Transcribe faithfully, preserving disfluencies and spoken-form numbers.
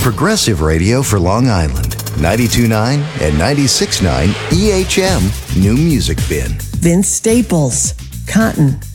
Progressive radio for Long Island. ninety-two point nine and ninety-six point nine E H M New Music Bin. Vince Staples, Cotton.